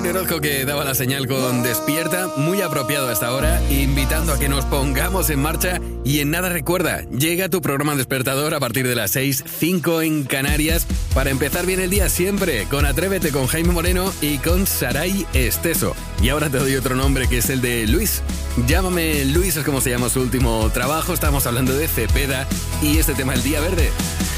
Orozco, que daba la señal con Despierta, muy apropiado a esta hora, invitando a que nos pongamos en marcha. Y en nada, recuerda, llega tu programa despertador a partir de las 6:05 en Canarias, para empezar bien el día siempre, con Atrévete, con Jaime Moreno y con Saray Esteso. Y ahora te doy otro nombre, que es el de Luis. Llámame Luis, es como se llama su último trabajo. Estamos hablando de Cepeda y este tema, El Día Verde.